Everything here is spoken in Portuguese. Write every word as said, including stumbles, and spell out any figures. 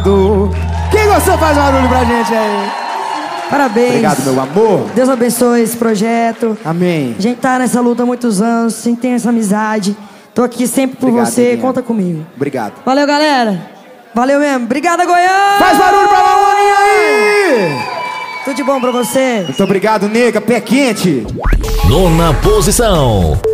Obrigado. Quem gostou faz barulho pra gente aí. Parabéns. Obrigado, meu amor. Deus abençoe esse projeto. Amém. A gente tá nessa luta há muitos anos, sempre tem essa amizade. Tô aqui sempre por Obrigado, você, Neguinha. conta comigo. Obrigado. Valeu, galera. Valeu mesmo. Obrigada, Goiânia. Faz barulho pra Mamoninha aí. Tudo de bom pra você. Muito obrigado, nega. Pé quente. Nona posição.